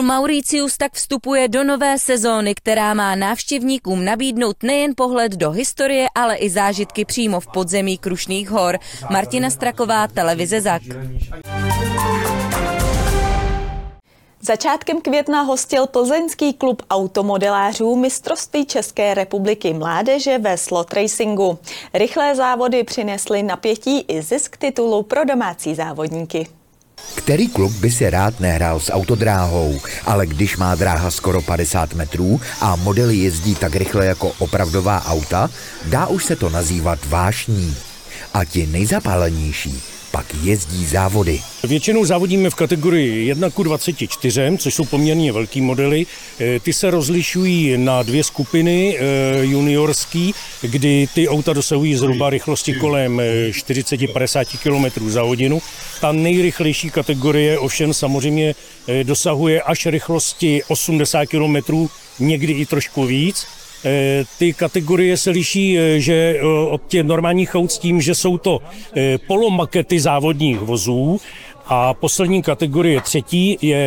Mauritius tak vstupuje do nové sezóny, která má návštěvníkům nabídnout nejen pohled do historie, ale i zážitky přímo v podzemí Krušných hor. Martina Straková, televize ZAK. Začátkem května hostil plzeňský klub automodelářů mistrovství České republiky mládeže ve slot racingu. Rychlé závody přinesly napětí i zisk titulu pro domácí závodníky. Který klub by si rád nehrál s autodráhou, ale když má dráha skoro 50 metrů a modely jezdí tak rychle jako opravdová auta, dá už se to nazývat vášní. A ti nejzapálenější pak jezdí závody. Většinou závodíme v kategorii 1:24, což jsou poměrně velký modely. Ty se rozlišují na dvě skupiny juniorský, kdy ty auta dosahují zhruba rychlosti kolem 40-50 km za hodinu. Ta nejrychlejší kategorie ovšem samozřejmě dosahuje až rychlosti 80 km, někdy i trošku víc. Ty kategorie se liší, že od těch normálních aut s tím, že jsou to polomakety závodních vozů a poslední kategorie třetí je